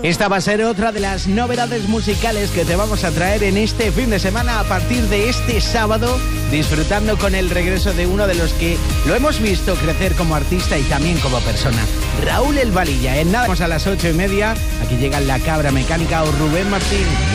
Esta va a ser otra de las novedades musicales que te vamos a traer en este fin de semana a partir de este sábado, disfrutando con el regreso de uno de los que lo hemos visto crecer como artista y también como persona, Raúl El Valilla. En nada, vamos a las 8:30, aquí llegan La Cabra Mecánica o Rubén Martín.